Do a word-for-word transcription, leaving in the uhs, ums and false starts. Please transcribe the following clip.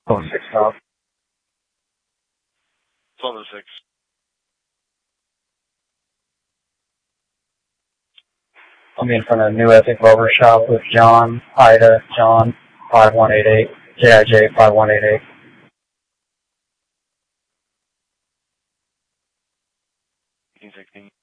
Oh, six South. twelve oh six. I'll be in front of New Ethic Barber Shop with John, Ida, John, five one eight eight, J I J five one eight eight. sixteen.